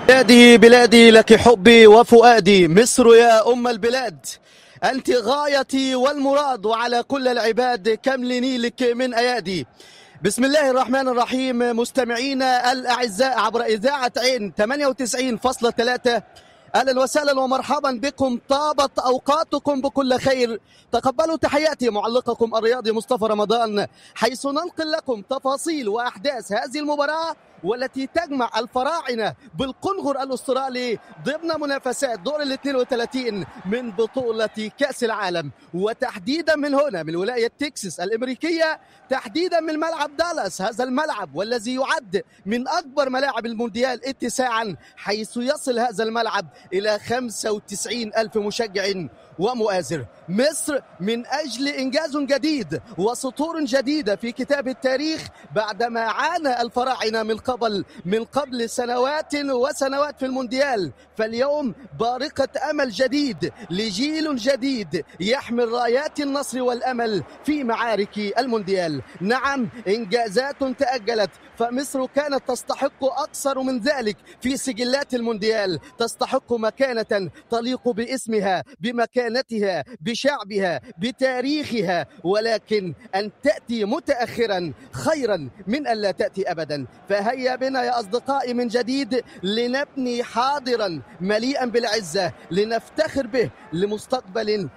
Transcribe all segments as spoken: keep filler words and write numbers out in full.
بلادي بلادي لك حبي وفؤادي، مصر يا أم البلاد، أنت غايتي والمراد، وعلى كل العباد كمل نيلك من أيادي. بسم الله الرحمن الرحيم. مستمعينا الأعزاء عبر إذاعة عين ثمانية وتسعين فاصلة ثلاثة، أهلا وسهلا ومرحبا بكم، طابت أوقاتكم بكل خير. تقبلوا تحياتي معلقكم الرياضي مصطفى رمضان، حيث ننقل لكم تفاصيل وأحداث هذه المباراة والتي تجمع الفراعنة بالقنغر الأسترالي ضمن منافسات دور ال اثنين وثلاثين من بطولة كأس العالم، وتحديدا من هنا من ولاية تكساس الأمريكية، تحديدا من ملعب دالاس، هذا الملعب والذي يعد من أكبر ملاعب المونديال اتساعا، حيث يصل هذا الملعب إلى خمسة وتسعين ألف مشجع ومؤازر. مصر من أجل إنجاز جديد وسطور جديدة في كتاب التاريخ بعدما عانى الفراعنة من قبل من قبل سنوات وسنوات في المونديال، فاليوم بارقة أمل جديد لجيل جديد يحمل رايات النصر والأمل في معارك المونديال. نعم، إنجازات تأجلت، فمصر كانت تستحق أكثر من ذلك في سجلات المونديال، تستحق مكانة تليق باسمها، بمكانتها، بشعبها، بتاريخها، ولكن أن تأتي متأخرا خيرا من أن لا تأتي أبدا. فهيا بنا يا أصدقائي من جديد لنبني حاضرا مليئا بالعزة، لنفتخر به لمستقبل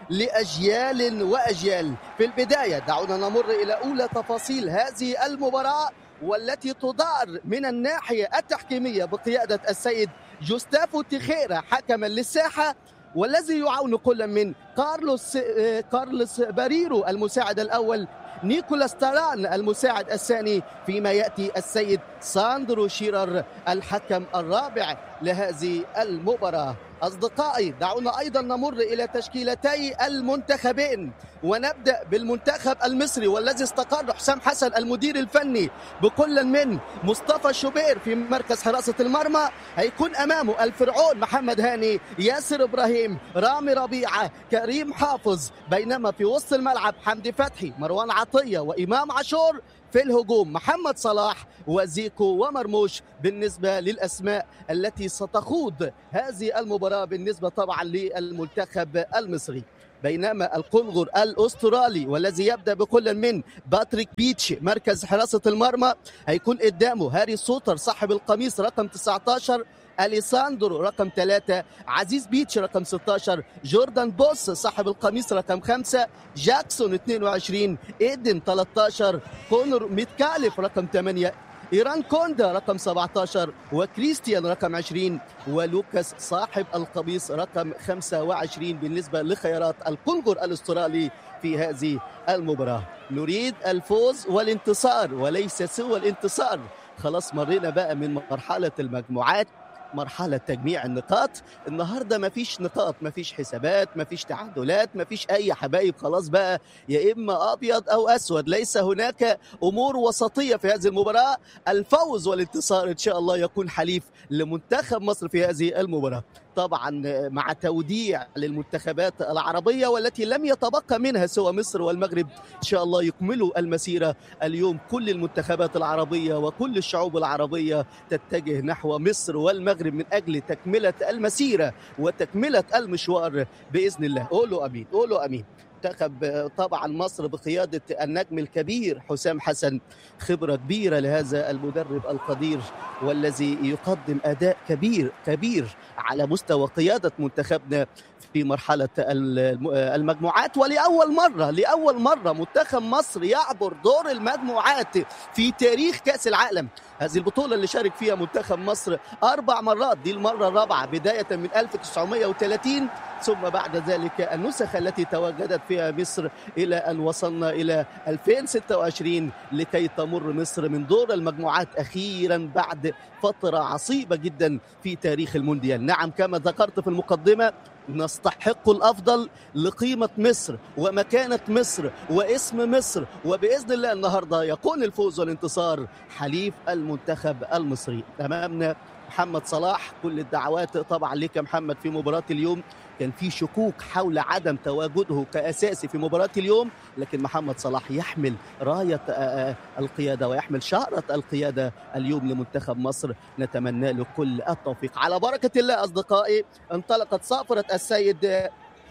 لأجيال وأجيال. في البداية دعونا نمر إلى أولى تفاصيل هذه المباراة، والتي تدار من الناحية التحكيمية بقيادة السيد جوستافو تيخيرا حكما للساحة، والذي يعاون كل من كارلوس كارلوس باريرو المساعد الأول، نيكولاس تاران المساعد الثاني، فيما يأتي السيد ساندرو شيرر الحكم الرابع لهذه المباراة. أصدقائي دعونا أيضا نمر إلى تشكيلتي المنتخبين، ونبدأ بالمنتخب المصري والذي استقر حسام حسن المدير الفني بكل من مصطفى شوبير في مركز حراسة المرمى، هيكون أمامه الفرعون محمد هاني، ياسر إبراهيم، رامي ربيعة، كريم حافظ، بينما في وسط الملعب حمدي فتحي، مروان عطية، وإمام عاشور. في الهجوم محمد صلاح وزيكو ومرموش بالنسبة للأسماء التي ستخوض هذه المباراة بالنسبة طبعا للمنتخب المصري. بينما القنغر الأسترالي والذي يبدأ بكل من باتريك بيتش مركز حراسة المرمى، هيكون قدامه هاري سوتر صاحب القميص رقم تسعة عشر، أليساندرو رقم ثلاثة، عزيز بيتش رقم ستة عشر، جوردان بوس صاحب القميص رقم خمسة، جاكسون اثنين وعشرين، إيدن ثلاثة عشر، كونر ميتكاليف رقم ثمانية، إيران كوندا رقم سبعة عشر، وكريستيان رقم عشرين، ولوكاس صاحب القميص رقم خمسة وعشرين بالنسبة لخيارات القنغر الأسترالي في هذه المباراة. نريد الفوز والانتصار وليس سوى الانتصار. خلاص مرينا بقى من مرحلة المجموعات، مرحلة تجميع النقاط. النهاردة مفيش نقاط، مفيش حسابات، مفيش تعادلات، مفيش أي حبايب، خلاص بقى يا إما أبيض أو أسود، ليس هناك أمور وسطية في هذه المباراة. الفوز والانتصار إن شاء الله يكون حليف لمنتخب مصر في هذه المباراة، طبعا مع توديع للمنتخبات العربية والتي لم يتبقى منها سوى مصر والمغرب. إن شاء الله يكملوا المسيرة اليوم، كل المنتخبات العربية وكل الشعوب العربية تتجه نحو مصر والمغرب من أجل تكملة المسيرة وتكملة المشوار بإذن الله. قولوا أمين، قولوا أمين. منتخب طبعا مصر بقيادة النجم الكبير حسام حسن، خبرة كبيرة لهذا المدرب القدير والذي يقدم أداء كبير كبير على مستوى قيادة منتخبنا في مرحلة المجموعات. ولأول مرة لأول مرة منتخب مصر يعبر دور المجموعات في تاريخ كأس العالم. هذه البطولة اللي شارك فيها منتخب مصر أربع مرات، دي المرة الرابعة بداية من ألف وتسعمائة وثلاثين، ثم بعد ذلك النسخ التي تواجدت فيها مصر إلى أن وصلنا إلى ألفين وستة وعشرين لكي تمر مصر من دور المجموعات أخيرا بعد فترة عصيبة جدا في تاريخ المونديال. نعم كما ذكرت في المقدمة، نستحق الأفضل لقيمة مصر ومكانة مصر واسم مصر، وبإذن الله النهاردة يكون الفوز والانتصار حليف المنتخب المصري. أمامنا محمد صلاح، كل الدعوات طبعا لك يا محمد في مباراة اليوم. كان في شكوك حول عدم تواجده كأساسي في مباراة اليوم، لكن محمد صلاح يحمل راية القيادة ويحمل شارة القيادة اليوم لمنتخب مصر. نتمنى له كل التوفيق. على بركة الله أصدقائي، انطلقت صافرة السيد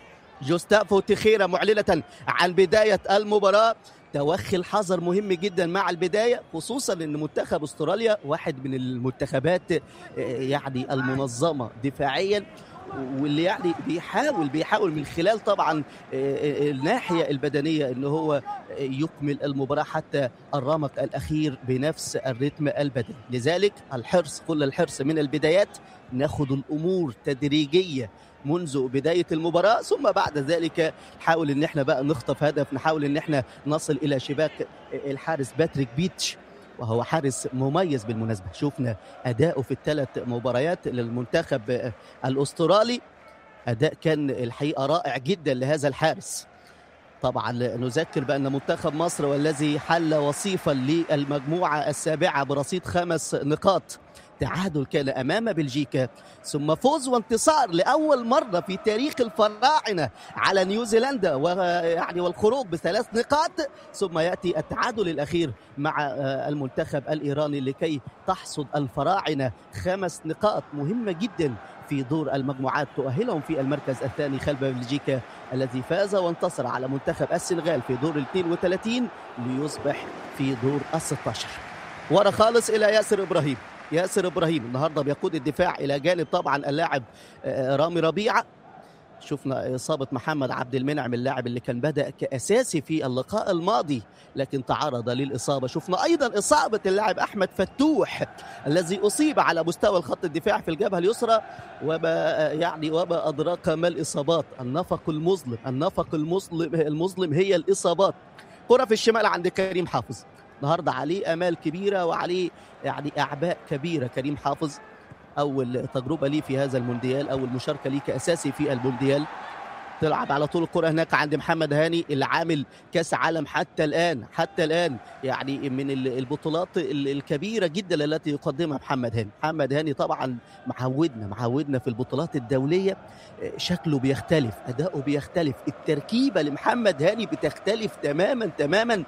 جوستافو تيخيرا معلنة عن بداية المباراة. توخي الحذر مهم جدا مع البداية، خصوصا ان منتخب استراليا واحد من المنتخبات يعني المنظمة دفاعيا، واللي يعني بيحاول بيحاول من خلال طبعا الناحية البدنية ان هو يكمل المباراة حتى الرمق الأخير بنفس الرتم البدني. لذلك الحرص، كل الحرص من البدايات، ناخد الأمور تدريجية منذ بداية المباراة، ثم بعد ذلك نحاول ان احنا بقى نخطف هدف، نحاول ان احنا نصل الى شباك الحارس باتريك بيتش، وهو حارس مميز بالمناسبة. شفنا أداؤه في الثلاث مباريات للمنتخب الأسترالي، أداء كان الحقيقة رائع جدا لهذا الحارس. طبعا نذكر بأن منتخب مصر والذي حل وصيفا للمجموعة السابعة برصيد خمس نقاط، تعادل كان أمام بلجيكا، ثم فوز وانتصار لأول مرة في تاريخ الفراعنة على نيوزيلندا، ويعني والخروج بثلاث نقاط، ثم يأتي التعادل الأخير مع المنتخب الإيراني لكي تحصد الفراعنة خمس نقاط مهمة جدا في دور المجموعات تؤهلهم في المركز الثاني خلف بلجيكا الذي فاز وانتصر على منتخب السنغال في دور الاثنين وثلاثين ليصبح في دور الستة عشر. ورا خالص إلى ياسر إبراهيم. ياسر إبراهيم النهاردة بيقود الدفاع إلى جانب طبعا اللاعب رامي ربيعة. شفنا إصابة محمد عبد المنعم اللاعب اللي كان بدأ كأساسي في اللقاء الماضي لكن تعرض للإصابة. شفنا أيضا إصابة اللاعب أحمد فتوح الذي أصيب على مستوى الخط الدفاع في الجبهة اليسرى، وما يعني وما أدراك ما الإصابات. النفق المظلم، النفق المظلم المظلم هي الإصابات. كرة في الشمال عند كريم حافظ. النهارده عليه آمال كبيرة وعليه يعني أعباء كبيرة. كريم حافظ أول تجربة ليه في هذا المونديال، أول مشاركة ليه كأساسي في المونديال. تلعب على طول الكرة هناك عند محمد هاني اللي عامل كاس عالم حتى الآن حتى الآن يعني من البطولات الكبيرة جدا التي يقدمها محمد هاني. محمد هاني طبعا معودنا معودنا في البطولات الدولية، شكله بيختلف، أداؤه بيختلف، التركيبة لمحمد هاني بتختلف تماما تماما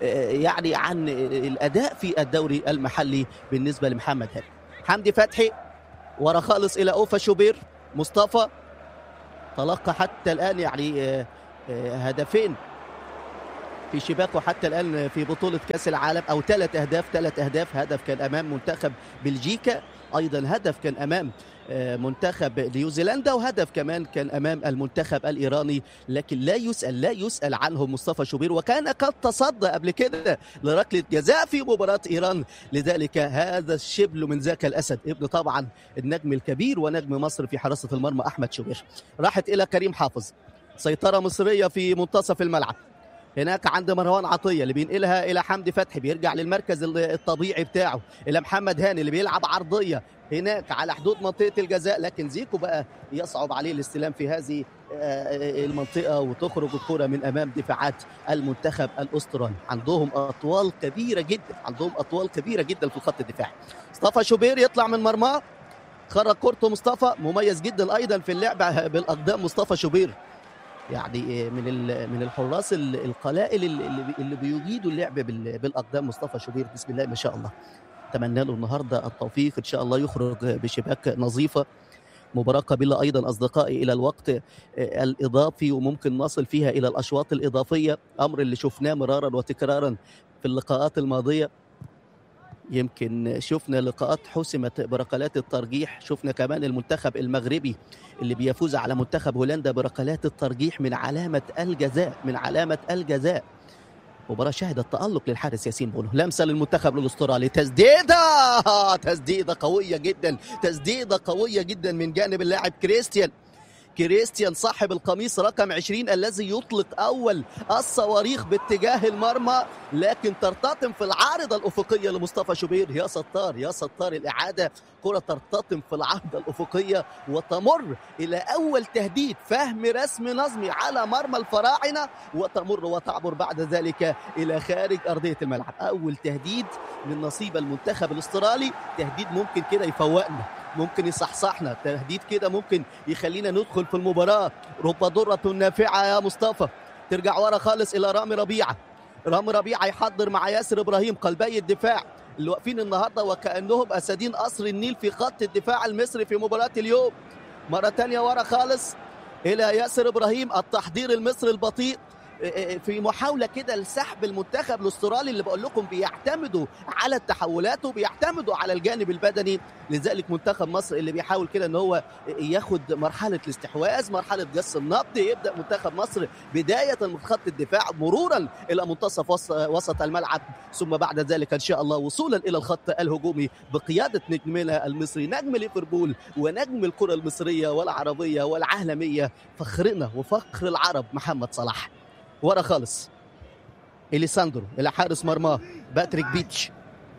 يعني عن الأداء في الدوري المحلي بالنسبة لمحمد هاني. حمدي فتحي ورا خالص إلى أوفا شوبير. مصطفى تلقى حتى الآن يعني هدفين في شباكه حتى الآن في بطولة كأس العالم، أو ثلاث أهداف ثلاث أهداف هدف كان أمام منتخب بلجيكا، أيضا هدف كان أمام منتخب نيوزيلندا، وهدف كمان كان أمام المنتخب الإيراني. لكن لا يسأل لا يسأل عنه مصطفى شوبير، وكان قد تصدى قبل كده لركلة جزاء في مباراة إيران. لذلك هذا الشبل من ذاك الأسد، ابن طبعا النجم الكبير ونجم مصر في حراسة المرمى أحمد شوبير. راحت إلى كريم حافظ، سيطرة مصرية في منتصف الملعب. هناك عند مروان عطية اللي بينقلها إلى حمدي فتحي، بيرجع للمركز الطبيعي بتاعه إلى محمد هاني اللي بيلعب عرضية هناك على حدود منطقة الجزاء، لكن زيكو بقى يصعب عليه الاستلام في هذه المنطقة وتخرج الكرة من أمام دفاعات المنتخب الأسترالي. عندهم أطوال كبيرة جدا عندهم أطوال كبيرة جدا في الخط الدفاعي. مصطفى شوبير يطلع من مرماه، خرج كورته. مصطفى مميز جدا أيضا في اللعب بالأقدام. مصطفى شوبير يعني من من الحراس القلائل اللي, اللي بيجيدوا اللعب بالاقدام. مصطفى شوبير بسم الله ما شاء الله، اتمنى له النهارده التوفيق، ان شاء الله يخرج بشباك نظيفه. مباراه قابله ايضا اصدقائي الى الوقت الاضافي، وممكن نصل فيها الى الاشواط الاضافيه، امر اللي شفناه مرارا وتكرارا في اللقاءات الماضيه. يمكن شفنا لقاءات حسمت بركلات الترجيح، شفنا كمان المنتخب المغربي اللي بيفوز على منتخب هولندا بركلات الترجيح من علامة الجزاء من علامة الجزاء. مباراة شهدت تألق للحارس ياسين بونو. لمسة للمنتخب الأسترالي، تسديدة تسديدة قوية جدا تسديدة قوية جدا من جانب اللاعب كريستيان. كريستيان صاحب القميص رقم عشرين الذي يطلق أول الصواريخ باتجاه المرمى، لكن ترتطم في العارضة الأفقية لمصطفى شوبير. يا ستار يا ستار، الإعادة كرة ترتطم في العارضة الأفقية وتمر إلى أول تهديد فهم رسم نظمي على مرمى الفراعنة، وتمر وتعبر بعد ذلك إلى خارج أرضية الملعب. أول تهديد من نصيب المنتخب الاسترالي، تهديد ممكن كده يفوقنا، ممكن يصحصحنا، تهديد كده ممكن يخلينا ندخل في المباراة. رب ضرة نافعة يا مصطفى. ترجع ورا خالص إلى رامي ربيعة. رامي ربيعة يحضر مع ياسر إبراهيم قلبي الدفاع اللي واقفين النهارده وكأنهم أسادين قصر النيل في خط الدفاع المصري في مباراة اليوم. مرة تانية ورا خالص إلى ياسر إبراهيم. التحضير المصري البطيء في محاولة كده لسحب المنتخب الاسترالي اللي بقول لكم بيعتمدوا على التحولات وبيعتمدوا على الجانب البدني. لذلك منتخب مصر اللي بيحاول كده ان هو ياخد مرحلة الاستحواذ، مرحلة جس النبض. يبدأ منتخب مصر بداية من خط الدفاع مرورا الى منتصف وسط الملعب، ثم بعد ذلك ان شاء الله وصولا الى الخط الهجومي بقيادة نجمنا المصري، نجم ليفربول ونجم الكرة المصرية والعربية والعالمية، فخرنا وفخر العرب محمد صلاح. ورا خالص إليساندرو إلى حارس مرماه باتريك بيتش،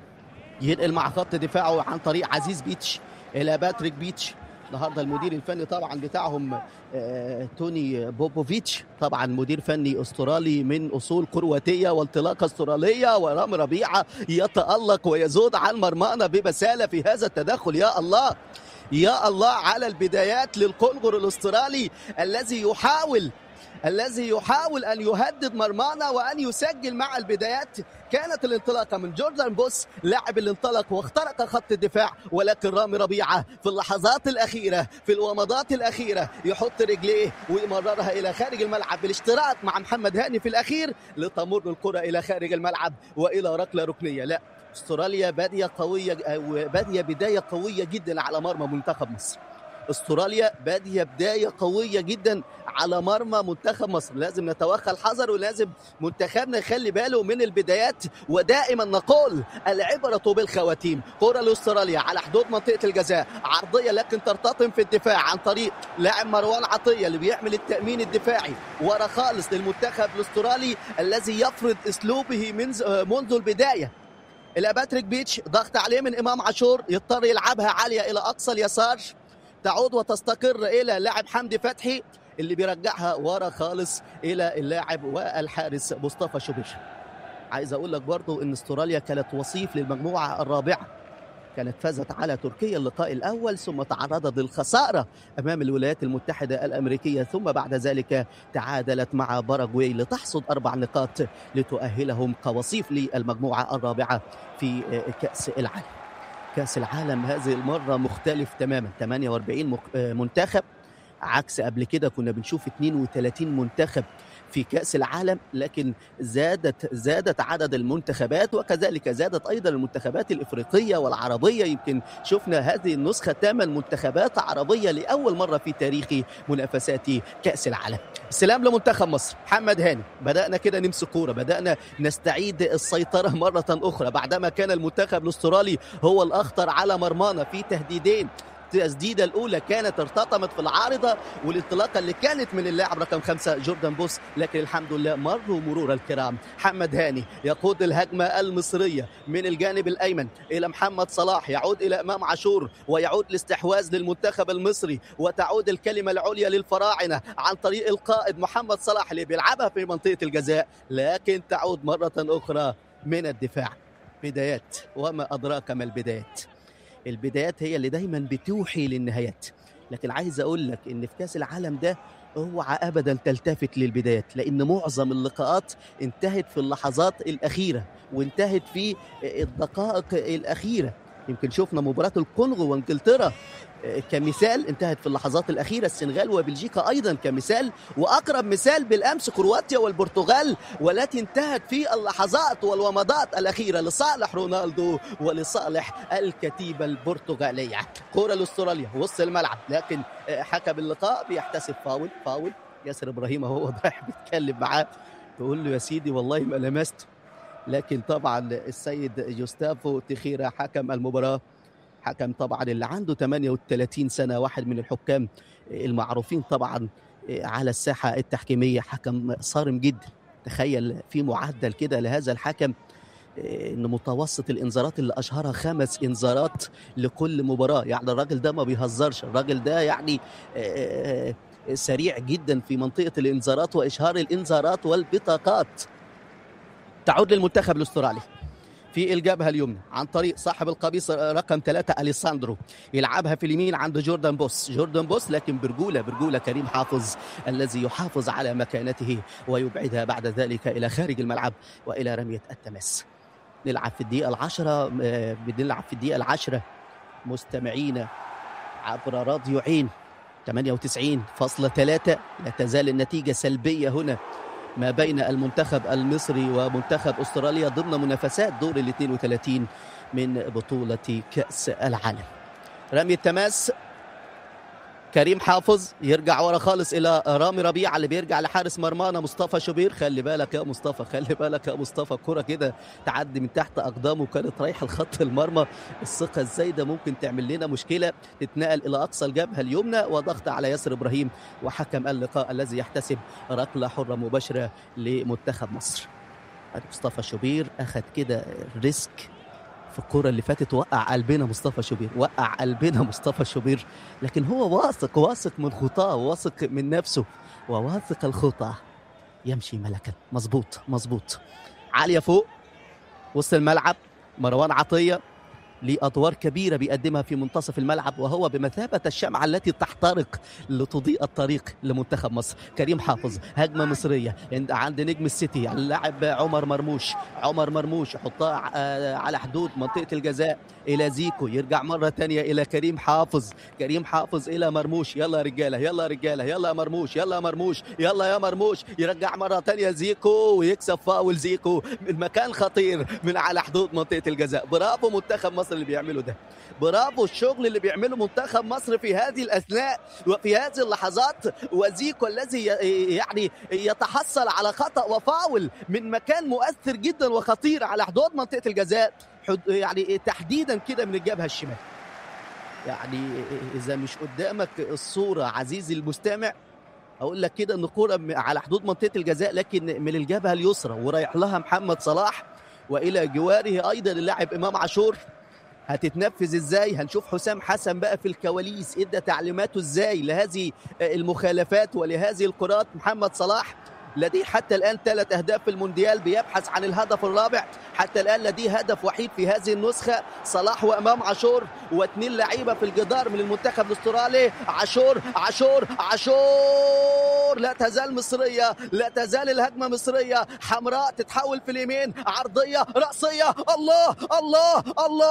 ينقل مع خط دفاعه عن طريق عزيز بيتش إلى باتريك بيتش. النهارده المدير الفني طبعا بتاعهم آه توني بوبوفيتش، طبعا مدير فني استرالي من اصول كرواتيه وانطلاقه استراليه. ورامي ربيعه يتالق ويزود عن مرمانا ببساله في هذا التدخل. يا الله يا الله على البدايات للكونغر الاسترالي الذي يحاول الذي يحاول أن يهدد مرمانا وأن يسجل مع البدايات. كانت الانطلاقة من جوردان بوس، لاعب اللي انطلق واخترق خط الدفاع، ولكن رامي ربيعة في اللحظات الأخيرة في الومضات الأخيرة يحط رجليه ويمررها إلى خارج الملعب بالاشتراك مع محمد هاني في الأخير لتمر الكرة إلى خارج الملعب وإلى ركلة ركنية. لا، استراليا بادية قوية، بادية بداية قوية جدا على مرمى منتخب مصر. استراليا بادية بداية قوية جدا على مرمى منتخب مصر. لازم نتوخى الحذر ولازم منتخبنا يخلي باله من البدايات، ودائما نقول العبرة بالخواتيم. كرة لاستراليا على حدود منطقة الجزاء، عرضية لكن ترتطم في الدفاع عن طريق لاعب مروان عطية اللي بيعمل التأمين الدفاعي. ورا خالص للمنتخب الاسترالي الذي يفرض اسلوبه منذ البداية الى باتريك بيتش، ضغط عليه من امام عاشور، يضطر يلعبها عالية الى اقصى اليسار، تعود وتستقر إلى لاعب حمدي فتحي اللي بيرجعها ورا خالص إلى اللاعب والحارس مصطفى شوبير. عايز أقول لك برضو إن استراليا كانت وصيف للمجموعة الرابعة، كانت فازت على تركيا اللقاء الأول، ثم تعرضت للخسارة أمام الولايات المتحدة الأمريكية، ثم بعد ذلك تعادلت مع باراغواي لتحصد أربع نقاط لتؤهلهم كوصيف للمجموعة الرابعة في كأس العالم. كأس العالم هذه المرة مختلف تماما، ثمانية وأربعين منتخب عكس قبل كده كنا بنشوف اثنين وثلاثين منتخب في كأس العالم، لكن زادت زادت عدد المنتخبات، وكذلك زادت أيضا المنتخبات الإفريقية والعربية. يمكن شفنا هذه النسخة ثمان منتخبات عربية لأول مرة في تاريخ منافسات كأس العالم. السلام لمنتخب مصر، محمد هاني. بدأنا كده نمسك كورة، بدأنا نستعيد السيطرة مرة أخرى بعدما كان المنتخب الأسترالي هو الأخطر على مرمانا في تهديدين. التسديدة الأولى كانت ارتطمت في العارضة، والانطلاقة اللي كانت من اللاعب رقم خمسة جوردان بوس، لكن الحمد لله مروا مرور الكرام. محمد هاني يقود الهجمة المصرية من الجانب الأيمن إلى محمد صلاح، يعود إلى إمام عاشور، ويعود الاستحواذ للمنتخب المصري، وتعود الكلمة العليا للفراعنة عن طريق القائد محمد صلاح اللي بيلعبها في منطقة الجزاء، لكن تعود مرة أخرى من الدفاع. بدايات، وما أدراك ما البدايات. البدايات هي اللي دايما بتوحي للنهايات، لكن عايز اقول لك ان في كاس العالم ده اوعى ابدا تلتفت للبدايات، لان معظم اللقاءات انتهت في اللحظات الاخيره وانتهت في الدقائق الاخيره. يمكن شفنا مباراه الكونغو وانجلترا كمثال انتهت في اللحظات الأخيرة، السنغال وبلجيكا أيضا كمثال، وأقرب مثال بالأمس كرواتيا والبرتغال، والتي انتهت في اللحظات والومضات الأخيرة لصالح رونالدو ولصالح الكتيبة البرتغالية. كرة لاستراليا وسط الملعب، لكن حكم اللقاء بيحتسب فاول. فاول ياسر إبراهيم هو رايح بيتكلم معاه، تقول له يا سيدي والله ما لمسته، لكن طبعا السيد جوستافو تخيرا حكم المباراة حكم طبعا اللي عنده ثمانية وثلاثين سنة، واحد من الحكام المعروفين طبعا على الساحة التحكيمية، حكم صارم جدا. تخيل في معدل كده لهذا الحكم ان متوسط الانذارات اللي اشهرها خمس انذارات لكل مباراه. يعني الراجل ده ما بيهزرش، الراجل ده يعني سريع جدا في منطقه الانذارات واشهار الانذارات والبطاقات. تعود للمنتخب الاسترالي في الجبهه اليمنى عن طريق صاحب القميص رقم ثلاثة أليساندرو، يلعبها في اليمين عند جوردان بوس، جوردان بوس لكن برجوله برجوله كريم حافظ الذي يحافظ على مكانته ويبعدها بعد ذلك الى خارج الملعب والى رميه التماس. نلعب في الدقيقة العشرة، بنلعب في الدقيقة العشرة مستمعينا عبر راديو عين ثمانية وتسعين فاصلة ثلاثة. لا تزال النتيجة سلبية هنا ما بين المنتخب المصري ومنتخب أستراليا ضمن منافسات دور ال اثنين وثلاثين من بطولة كأس العالم. رمي التماس كريم حافظ يرجع ورا خالص الى رامي ربيعه اللي بيرجع لحارس مرمانا مصطفى شوبير. خلي بالك يا مصطفى، خلي بالك يا مصطفى، الكره كده تعدي من تحت اقدامه كانت رايحه لخط المرمى. الثقه الزايده ممكن تعمل لنا مشكله. تتنقل الى اقصى الجبهه اليمنى وضغط على ياسر ابراهيم وحكم اللقاء الذي يحتسب ركله حره مباشره لمنتخب مصر. مصطفى شوبير اخذ كده ريسك في الكرة اللي فاتت، وقع قلبنا مصطفى شوبير، وقع قلبنا مصطفى شوبير، لكن هو واثق واثق من خطاه، واثق من نفسه وواثق الخطى يمشي ملكا. مظبوط مظبوط. عالية فوق وسط الملعب، مروان عطية ليه أدوار كبيرة بيقدمها في منتصف الملعب وهو بمثابة الشمعة التي تحترق لتضيء الطريق لمنتخب مصر. كريم حافظ هجمة مصرية عند نجم السيتي اللاعب عمر مرموش، عمر مرموش يحطها على حدود منطقة الجزاء إلى زيكو، يرجع مرة تانية إلى كريم حافظ، كريم حافظ إلى مرموش. يلا يا رجالة، يلا يا رجالة، يلا يا مرموش، يلا يا مرموش، يلا يا مرموش. يرجع مرة تانية زيكو ويكسب فاول زيكو من مكان خطير من على حدود منطقة الجزاء. برافو منتخب مصر اللي بيعمله ده، برافو الشغل اللي بيعمله منتخب مصر في هذه الأثناء وفي هذه اللحظات. وزيكو الذي يعني يتحصل على خطأ وفاول من مكان مؤثر جدا وخطير على حدود منطقة الجزاء، يعني تحديدا كده من الجبهة الشمال. يعني إذا مش قدامك الصورة عزيزي المستمع أقول لك كده إن كرة على حدود منطقة الجزاء لكن من الجبهة اليسرى ورايح لها محمد صلاح وإلى جواره أيضا اللاعب إمام عاشور. هتتنفذ ازاي؟ هنشوف حسام حسن بقى في الكواليس ادى تعليماته ازاي لهذه المخالفات ولهذه الكرات. محمد صلاح لديه حتى الآن ثلاث أهداف في المونديال، بيبحث عن الهدف الرابع. حتى الآن لديه هدف وحيد في هذه النسخة. صلاح وإمام عاشور واثنين لعيبة في الجدار من المنتخب الأسترالي. عاشور عاشور عاشور لا تزال مصرية، لا تزال الهجمة مصرية. حمراء تتحول في اليمين، عرضية رأسية. الله الله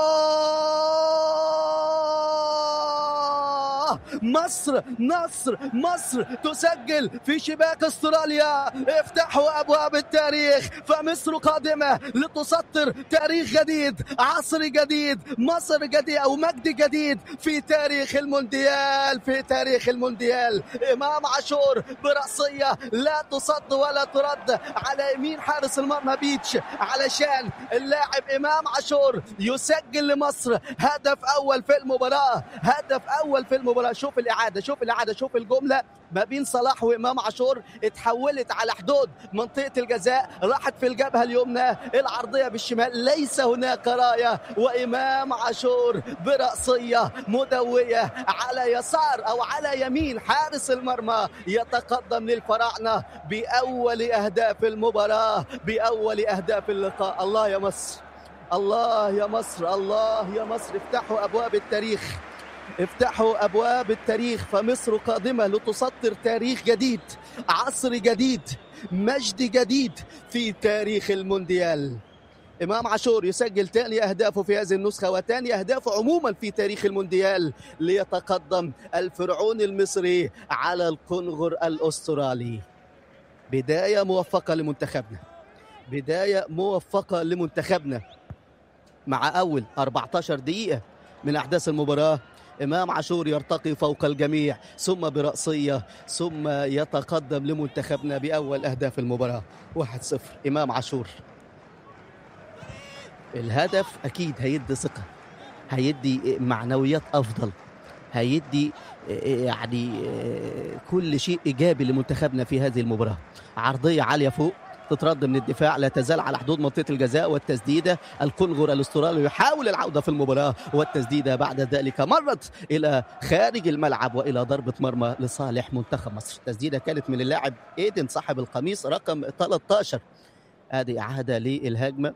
الله، مصر مصر مصر تسجل في شباك استراليا. افتحوا ابواب التاريخ فمصر قادمه لتسطر تاريخ جديد، عصر جديد، مصر جديد او مجد جديد في تاريخ المونديال، في تاريخ المونديال. امام عاشور براسيه لا تصد ولا ترد على يمين حارس المرمى بيتش علشان اللاعب امام عاشور يسجل لمصر هدف اول في المباراه، هدف اول في المباراه. شوف الاعاده، شوف الاعاده، شوف الجمله ما بين صلاح وامام عاشور اتحولت على حدود منطقه الجزاء، راحت في الجبهه اليمنى، العرضيه بالشمال، ليس هناك رايه، وامام عاشور براسيه مدويه على يسار او على يمين حارس المرمى يتقدم للفراعنه باول اهداف المباراه، باول اهداف اللقاء. الله يا مصر، الله يا مصر، الله يا مصر. افتحوا ابواب التاريخ، افتحوا أبواب التاريخ فمصر قادمة لتسطر تاريخ جديد، عصر جديد، مجد جديد في تاريخ المونديال. إمام عاشور يسجل ثاني أهدافه في هذه النسخة وثاني أهدافه عموما في تاريخ المونديال ليتقدم الفرعون المصري على الكنغر الأسترالي. بداية موفقة لمنتخبنا، بداية موفقة لمنتخبنا مع أول أربعة عشر دقيقة من أحداث المباراة. إمام عاشور يرتقي فوق الجميع ثم برأسية ثم يتقدم لمنتخبنا بأول أهداف المباراة. واحد صفر إمام عاشور. الهدف أكيد هيدي ثقة، هيدي معنويات افضل، هيدي يعني كل شيء ايجابي لمنتخبنا في هذه المباراه. عرضيه عاليه فوق تترد من الدفاع، لا تزال على حدود منطقه الجزاء، والتسديده الكونغر الاسترالي يحاول العوده في المباراه، والتسديده بعد ذلك مرت الى خارج الملعب والى ضربه مرمى لصالح منتخب مصر. التسديده كانت من اللاعب ايدن صاحب القميص رقم ثلاثة عشر. هذه اعاده للهجمه،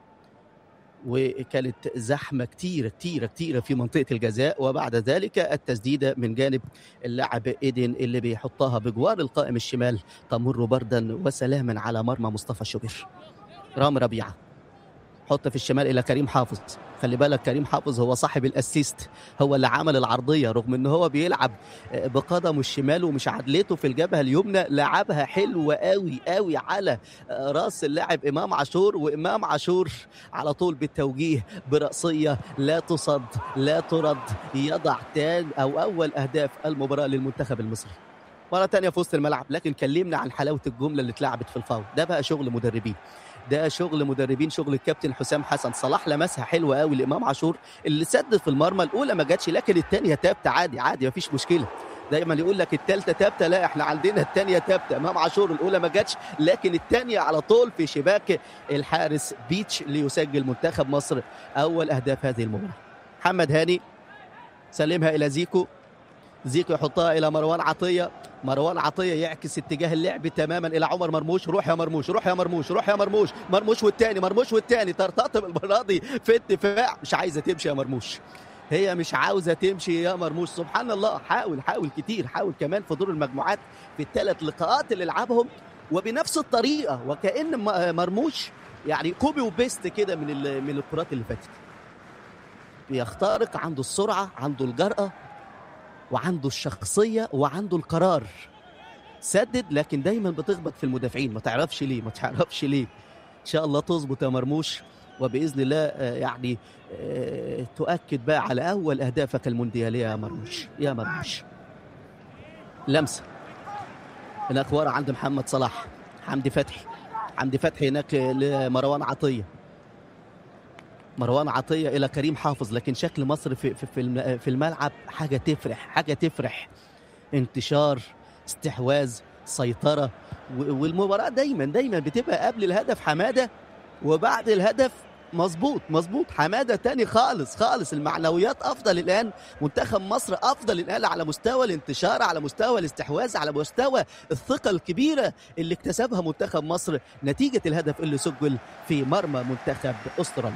وكانت زحمة كتيرة كتيرة كتيرة في منطقة الجزاء، وبعد ذلك التسديدة من جانب اللاعب إيدن اللي بيحطها بجوار القائم الشمال، تمر بردا وسلاما على مرمى مصطفى شوبير. رامي ربيعة حط في الشمال إلى كريم حافظ. خلي بالك كريم حافظ هو صاحب الاسيست، هو اللي عمل العرضيه، رغم ان هو بيلعب بقدمه الشمال ومش عدلته في الجبهه اليمنى، لعبها حلو قوي قوي على راس اللاعب امام عاشور، وامام عاشور على طول بالتوجيه براسيه لا تصد لا ترد، يضع تاني او اول اهداف المباراه للمنتخب المصري. مره ثانيه في وسط الملعب، لكن كلمنا عن حلاوه الجمله اللي اتلعبت في الفاول. ده بقى شغل مدربين، ده شغل مدربين، شغل الكابتن حسام حسن. صلاح لمسها حلوه قوي لامام عاشور اللي سدد في المرمى، الاولى ما جاتش لكن الثانيه تابته عادي عادي مفيش مشكله. دايما يقول لك الثالثه تابته، لا احنا عندنا الثانيه تابته. امام عاشور الاولى ما جاتش لكن الثانيه على طول في شباك الحارس بيتش ليسجل منتخب مصر اول اهداف هذه المباراه. محمد هاني سلمها الى زيكو، زيكو يحطها الى مروان عطيه، مروان عطيه يعكس اتجاه اللعب تماما الى عمر مرموش. روح يا مرموش، روح يا مرموش، روح يا مرموش، مرموش والتاني، مرموش والتاني، ترتطم المره دي في الدفاع، مش عايزه تمشي يا مرموش، هي مش عاوزه تمشي يا مرموش. سبحان الله، حاول حاول كتير، حاول كمان في دور المجموعات في الثلاث لقاءات اللي لعبهم وبنفس الطريقه، وكأن مرموش يعني كوبي وبيست كده من من الكرات اللي فاتت. بيخترق، عنده السرعه، عنده الجرأه، وعنده الشخصية، وعنده القرار. سدد لكن دايما بتخبط في المدافعين، ما تعرفش ليه ما تعرفش ليه. إن شاء الله تظبط يا مرموش، وبإذن الله يعني تؤكد بقى على أول أهدافك المونديالية يا مرموش يا مرموش. لمسة هناك ورا عند محمد صلاح، حمدي فتحي، حمدي فتحي هناك لمروان عطية، مروان عطية إلى كريم حافظ. لكن شكل مصر في في في الملعب حاجة تفرح، حاجة تفرح، انتشار، استحواذ، سيطرة. والمباراة دايما دايما بتبقى قبل الهدف حمادة وبعد الهدف مظبوط مظبوط حمادة تاني خالص خالص. المعنويات أفضل الآن، منتخب مصر أفضل الآن على مستوى الانتشار، على مستوى الاستحواذ، على مستوى الثقة الكبيرة اللي اكتسبها منتخب مصر نتيجة الهدف اللي سجل في مرمى منتخب أستراليا.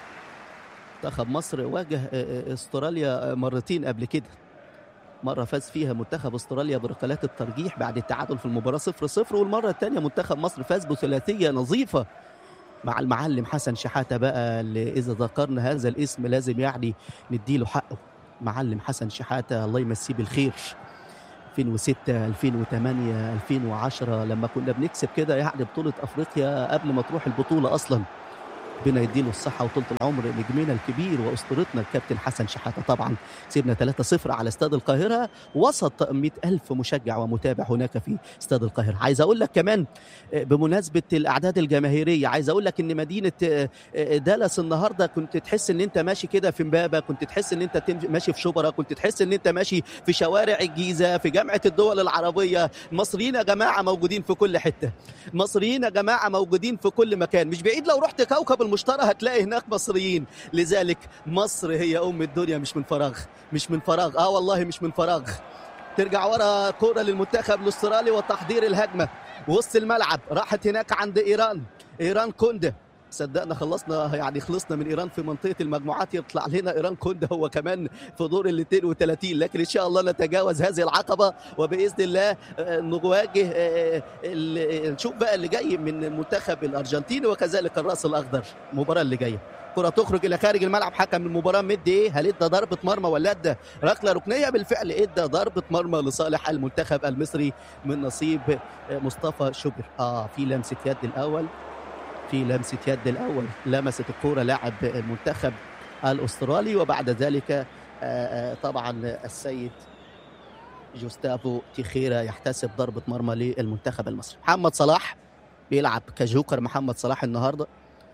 منتخب مصر واجه استراليا مرتين قبل كده، مرة فاز فيها منتخب استراليا بركلات الترجيح بعد التعادل في المباراة صفر صفر، والمرة الثانية منتخب مصر فاز بثلاثية نظيفة مع المعلم حسن شحاتة بقى، اللي إذا ذكرنا هذا الاسم لازم يعني نديله حقه. معلم حسن شحاتة الله يمسيه بالخير، ألفين وستة ألفين وثمانية ألفين وعشرة لما كنا بنكسب كده يعني بطولة أفريقيا قبل ما تروح البطولة أصلا. ربنا يديله الصحة وطولة العمر، نجمنا الكبير وأسطورتنا الكابتن حسن شحاتة. طبعا كسبنا ثلاثة صفر على استاد القاهرة وسط مئة ألف مشجع ومتابع هناك في استاد القاهرة. عايز أقول لك كمان بمناسبة الأعداد الجماهيرية، عايز أقول لك إن مدينة دالاس النهاردة كنت تحس إن أنت ماشي كده في إمبابة، كنت تحس إن أنت ماشي في شبرا، كنت تحس إن أنت ماشي في شوارع الجيزة، في جامعة الدول العربية. المصريين يا جماعة موجودين في كل حتة، المصريين يا جماعة موجودين في كل مكان، مش بعيد لو رحت كوكب المشتري هتلاقي هناك مصريين. لذلك مصر هي أم الدنيا، مش من فراغ، مش من فراغ، اه والله مش من فراغ. ترجع ورا كرة للمنتخب الاسترالي وتحضير الهجمة وسط الملعب، راحت هناك عند إيران، إيران كوندا. صدقنا خلصنا يعني خلصنا من إيران في منطقة المجموعات، يطلع لنا إيران كوندا هو كمان في دور ال اثنين وثلاثين، لكن إن شاء الله نتجاوز هذه العقبة وبإذن الله نواجه نشوف بقى اللي جاي من المنتخب الأرجنتيني وكذلك الرأس الأخضر. المباراة اللي جاية كرة تخرج إلى خارج الملعب، حكم المباراة مدي إيه؟ هل إدى ضربة مرمى ولا إدى ركلة ركنية؟ بالفعل إدى ضربة مرمى لصالح المنتخب المصري من نصيب مصطفى شوبير. آه في لمسة يد الأول، في لمسة يد الأول لمست الكرة لاعب المنتخب الأسترالي، وبعد ذلك طبعا السيد جوستافو تيخيرا يحتسب ضربة مرمى للمنتخب المصري. محمد صلاح بيلعب كجوكر، محمد صلاح النهاردة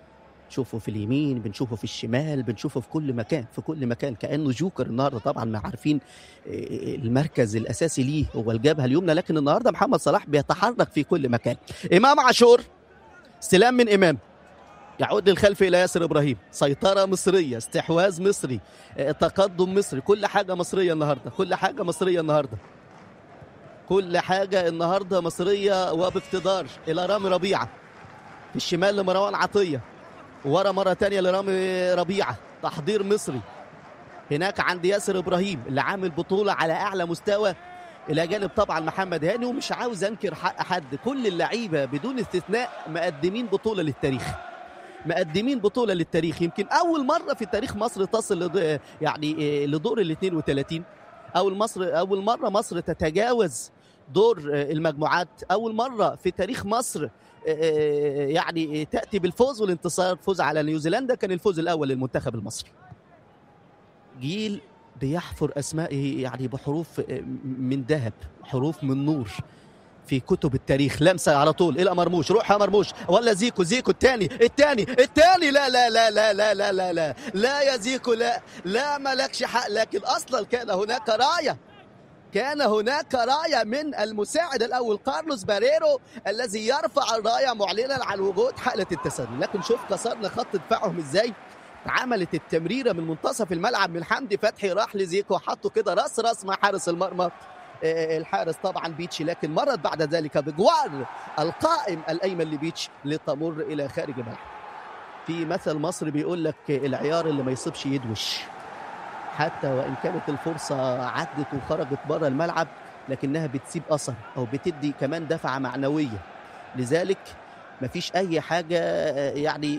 بنشوفه في اليمين، بنشوفه في الشمال، بنشوفه في كل مكان، في كل مكان كأنه جوكر النهارده. طبعا ما عارفين المركز الأساسي ليه هو الجبهة اليمنى، لكن النهارده محمد صلاح بيتحرك في كل مكان. إمام عاشور، استلام من إمام، يعود للخلف إلى ياسر إبراهيم، سيطرة مصرية، استحواذ مصري، تقدم مصري، كل حاجة مصرية النهارده، كل حاجة مصرية النهارده، كل حاجة النهارده مصرية وباقتدار. إلى رامي ربيعة في الشمال لمروان عطية، ورا مرة تانية لرامي ربيعة، تحضير مصري هناك عند ياسر إبراهيم اللي عامل بطولة على أعلى مستوى، إلى جانب طبعا محمد هاني. ومش عاوز أنكر حق حد، كل اللعيبة بدون استثناء مقدمين بطولة للتاريخ، مقدمين بطولة للتاريخ. يمكن أول مرة في تاريخ مصر تصل يعني لدور ال اثنين وثلاثين، أول مصر أول مرة مصر تتجاوز دور المجموعات، أول مرة في تاريخ مصر يعني تأتي بالفوز والانتصار. فوز على نيوزيلندا كان الفوز الأول للمنتخب المصري. جيل بيحفر أسمائه يعني بحروف من ذهب، حروف من نور في كتب التاريخ. لمسه على طول الى مرموش، روح يا مرموش، ولا زيكو، زيكو الثاني الثاني الثاني، لا لا لا لا لا لا لا لا لا يا زيكو، لا لا مالكش حق. لكن اصلا كان هناك رايه، كان هناك رايه من المساعد الاول كارلوس باريرو الذي يرفع الرايه معلنا عن وجود حاله التسلل. لكن شوف كسرنا خط دفاعهم ازاي. عملت التمريره من منتصف الملعب من حمدي فتحي، راح لزيكو، حطه كده راس راس مع حارس المرمى الحارس طبعا بيتشي، لكن مرت بعد ذلك بجوار القائم الايمن لبيتش لتمر الى خارج الملعب. في مثل مصري بيقول لك العيار اللي ما يصيبش يدوش، حتى وان كانت الفرصه عدت وخرجت بره الملعب لكنها بتسيب اثر او بتدي كمان دفعه معنويه. لذلك ما فيش اي حاجه يعني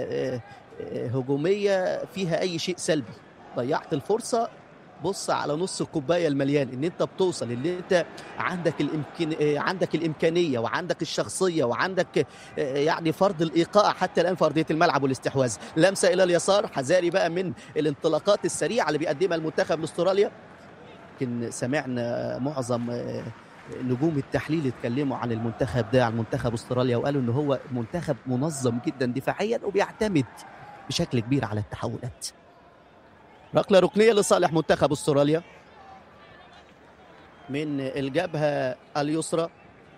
هجوميه فيها اي شيء سلبي. ضيعت الفرصه، بص على نص الكوبايه المليان، ان انت بتوصل، ان انت عندك الامكان عندك الامكانيه وعندك الشخصيه وعندك يعني فرض الايقاع حتى الان في ارضيه الملعب والاستحواذ. لمسه الى اليسار، حذاري بقى من الانطلاقات السريعه اللي بيقدمها المنتخب الاستراليا. لكن سمعنا معظم نجوم التحليل اتكلموا عن المنتخب ده، عن منتخب استراليا، وقالوا ان هو منتخب منظم جدا دفاعيا وبيعتمد بشكل كبير على التحولات. ركله ركنيه لصالح منتخب استراليا من الجبهه اليسرى،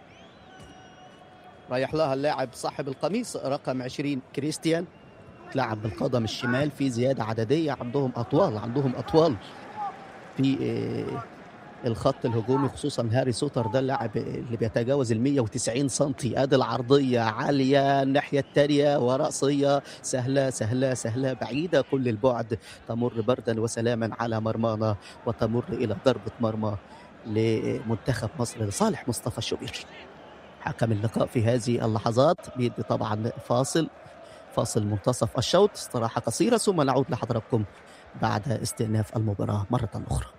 رايح لها اللاعب صاحب القميص رقم عشرين كريستيان، تلعب بالقدم الشمال. في زياده عدديه، عندهم اطوال عندهم اطوال في الخط الهجومي، خصوصا هاري سوتر ده اللاعب اللي بيتجاوز ال مئة وتسعين سنتي. ادي العرضيه عاليه الناحيه الثانيه وراسيه سهله سهله سهله بعيده كل البعد، تمر بردا وسلاما على مرمانا وتمر الى ضربه مرمى لمنتخب مصر لصالح مصطفى الشوبير. حكم اللقاء في هذه اللحظات بيدي طبعا فاصل فاصل منتصف الشوط، استراحه قصيره ثم نعود لحضراتكم بعد استئناف المباراه مره اخرى.